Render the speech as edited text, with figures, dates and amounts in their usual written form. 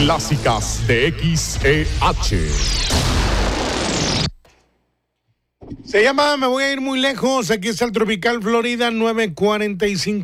clásicas de XEH. Se llama Me voy a ir muy lejos. Aquí está el Tropical Florida 945.